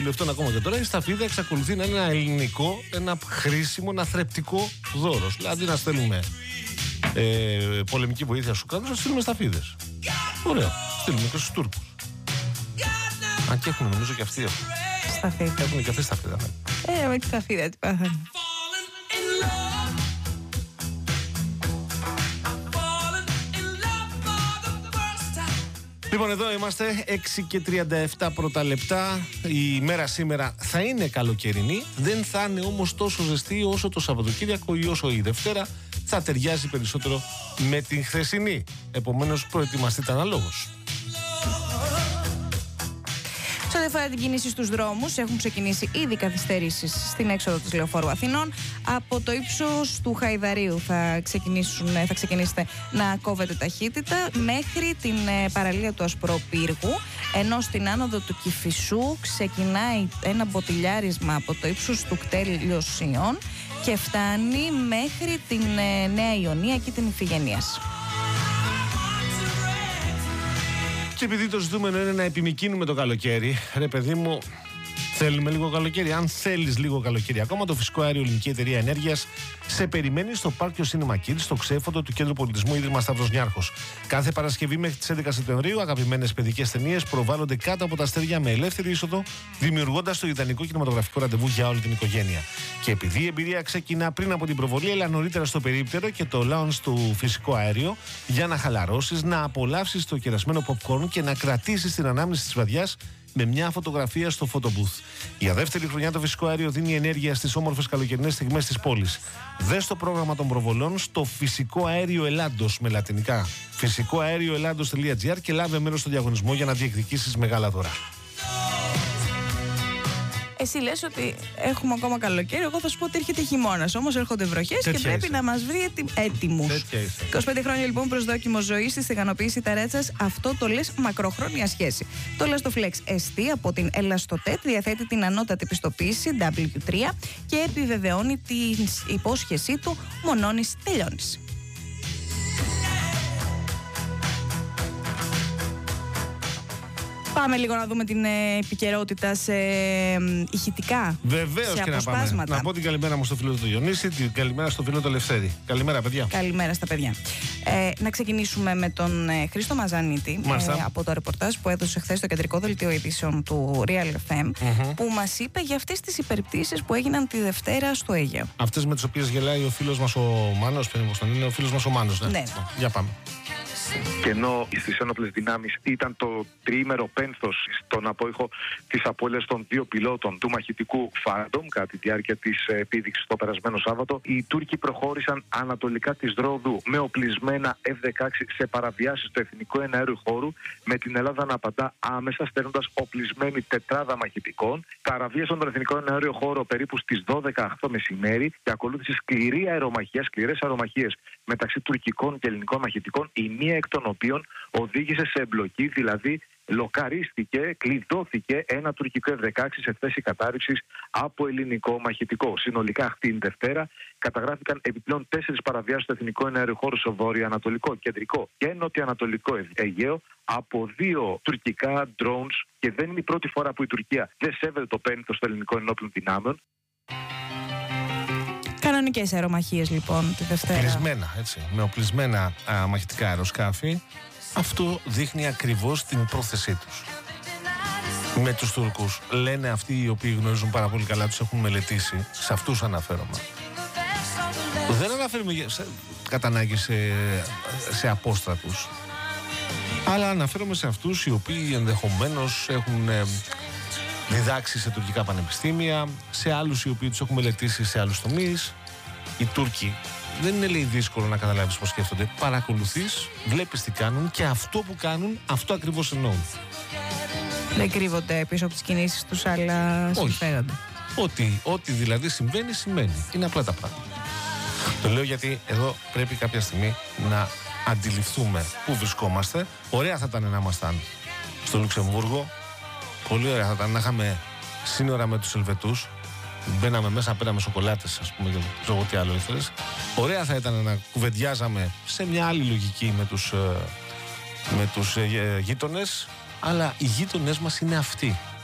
δουλευτών ακόμα και τώρα, η σταφίδα εξακολουθεί να είναι ένα ελληνικό, ένα χρήσιμο, ένα θρεπτικό δώρο. Δηλαδή να στέλνουμε πολεμική βοήθεια στους Ουκρανούς, να στείλουμε σταφίδες. Ωραίο. Στείλουμε και στους Τούρκους. Αν και έχουν νομίζω και αυτοί. Σταφίδα. Έχουν και αυτοί σταφίδα. Με τη σταφίδα τι πάθανε. Λοιπόν, εδώ είμαστε 6:37 πρώτα λεπτά. Η μέρα σήμερα θα είναι καλοκαιρινή. Δεν θα είναι όμως τόσο ζεστή όσο το Σαββατοκύριακο ή όσο η Δευτέρα. Θα ταιριάζει περισσότερο με την χθεσινή. Επομένως, προετοιμαστείτε αναλόγως. Σε ό,τι αφορά την κίνηση στους δρόμους, έχουν ξεκινήσει ήδη καθυστερήσεις στην έξοδο της Λεωφόρου Αθηνών. Από το ύψος του Χαϊδαρίου θα ξεκινήσετε να κόβετε ταχύτητα μέχρι την παραλία του Ασπροπύργου, ενώ στην άνοδο του Κηφισού ξεκινάει ένα μποτιλιάρισμα από το ύψος του κτέλ Λιωσίων και φτάνει μέχρι την Νέα Ιωνία και την Ιφηγενίας. Και επειδή το ζητούμενο είναι να επιμικρύνουμε το καλοκαίρι, ρε παιδί μου, θέλουμε λίγο καλοκαίρι. Αν θέλεις λίγο καλοκαίρι ακόμα, το Φυσικό Αέριο Ελληνική Εταιρεία Ενέργειας σε περιμένει στο Πάρκιο Cinema Kids, στο ξέφωτο του Κέντρου Πολιτισμού Ίδρυμα Σταύρος Νιάρχος. Κάθε Παρασκευή μέχρι τις 11 Σεπτεμβρίου, αγαπημένες παιδικές ταινίες προβάλλονται κάτω από τα αστέρια με ελεύθερη είσοδο, δημιουργώντας το ιδανικό κινηματογραφικό ραντεβού για όλη την οικογένεια. Και επειδή η εμπειρία ξεκινά πριν από την προβολή, έλα νωρίτερα στο περίπτερο και το lounge του Φυσικό Αέριο για να χαλαρώσεις, να απολαύσεις το κερασμένο popcorn και να κρατήσεις την ανάμνηση της βραδιάς με μια φωτογραφία στο photobooth. Για δεύτερη χρονιά το Φυσικό Αέριο δίνει ενέργεια στις όμορφες καλοκαιρινές στιγμές της πόλης. Δες το πρόγραμμα των προβολών στο Φυσικό Αέριο Ελλάντος με λατινικά φυσικοαέρioellados.gr και λάβε μέρος στο διαγωνισμό για να διεκδικήσεις μεγάλα δώρα. Εσύ λες ότι έχουμε ακόμα καλοκαίρι, εγώ θα σου πω ότι έρχεται χειμώνας. Όμως έρχονται βροχές και πρέπει να μας βρει έτοιμους. 25 χρόνια λοιπόν προσδόκιμο ζωής στη στεγανοποίηση ταρέτσας, αυτό το λες μακροχρόνια σχέση. Το Elastoflex ST από την Elastotet διαθέτει την ανώτατη πιστοποίηση W3 και επιβεβαιώνει την υπόσχεσή του μονώνεις τελειώνεις. Πάμε λίγο να δούμε την επικαιρότητα σε ηχητικά. Βεβαίως και να πάμε. Να πω την καλημέρα μου στο φίλο του Διονύση, την καλημέρα στο φίλο του Ελευθέρη. Καλημέρα, παιδιά. Καλημέρα στα παιδιά. Να ξεκινήσουμε με τον Χρήστο Μαζανίτη από το ρεπορτάζ που έδωσε χθες στο κεντρικό δελτίο ειδήσεων του Real FM, που μας είπε για αυτές τις υπερπτήσεις που έγιναν τη Δευτέρα στο Αίγαιο. Αυτές με τις οποίες γελάει ο φίλος μας ο Μάνος, είναι ο φίλος μας ο Μάνος. Ναι. Για πάμε. Και ενώ στις ένοπλες δυνάμεις ήταν το τριήμερο πένθος στον απόϊχο της απώλειας των δύο πιλότων του μαχητικού Phantom κατά τη διάρκεια της επίδειξης το περασμένο Σάββατο, οι Τούρκοι προχώρησαν ανατολικά της Ρόδου με οπλισμένα F-16 σε παραβιάσεις του εθνικού εναέριου χώρου, με την Ελλάδα να απαντά άμεσα στέλνοντας οπλισμένη τετράδα μαχητικών. Παραβίασαν τον εθνικό εναέριο χώρο περίπου στις 12 το μεσημέρι και ακολούθησε σκληρές αερομαχίες μεταξύ τουρκικών και ελληνικών μαχητικών, η μία εκ των οποίων οδήγησε σε εμπλοκή, δηλαδή λοκαρίστηκε, κλειδώθηκε ένα τουρκικό F-16 σε θέση κατάρριψης από ελληνικό μαχητικό. Συνολικά αυτή την Δευτέρα καταγράφηκαν επιπλέον 4 παραβιάσεις του εθνικού εναέριου χώρου στο βόρειο-ανατολικό, κεντρικό και νοτιοανατολικό Αιγαίο από 2 τουρκικά drones, και δεν είναι η πρώτη φορά που η Τουρκία δεν σέβεται το πένθος των ελληνικών ενόπλων δυνάμεων. Κανονικές αερομαχίες λοιπόν τη Δευτέρα. Οπλισμένα, έτσι, με οπλισμένα μαχητικά αεροσκάφη. Αυτό δείχνει ακριβώς την πρόθεσή τους με τους Τούρκους. Λένε αυτοί οι οποίοι γνωρίζουν πάρα πολύ καλά, τους έχουν μελετήσει, σε αυτούς αναφέρομαι. Δεν αναφέρουμε κατά ανάγκη σε απόστρατους, αλλά αναφέρομαι σε αυτούς οι οποίοι ενδεχομένως έχουν διδάξει σε τουρκικά πανεπιστήμια, σε άλλους οι οποίοι τους έχουν μελετήσει σε άλλους τομείς. Οι Τούρκοι δεν είναι, λέει, δύσκολο να καταλάβεις πώς σκέφτονται. Παρακολουθείς, βλέπεις τι κάνουν και αυτό που κάνουν, αυτό ακριβώς εννοούν. Δεν κρύβονται πίσω από τις κινήσεις τους άλλα συμφέροντα. Ό,τι δηλαδή συμβαίνει, σημαίνει. Είναι απλά τα πράγματα. Το λέω γιατί εδώ πρέπει κάποια στιγμή να αντιληφθούμε πού βρισκόμαστε. Ωραία θα ήταν να ήμασταν στο Λουξεμβούργο. Πολύ ωραία θα ήταν να είχαμε σύνορα με τους Ελβετούς. Μπαίναμε μέσα, πέραμε σοκολάτες, ας πούμε, για το ξέρω τι άλλο ήθελες. Ωραία θα ήταν να κουβεντιάζαμε σε μια άλλη λογική με τους γείτονες, αλλά οι γείτονες μας είναι αυτοί.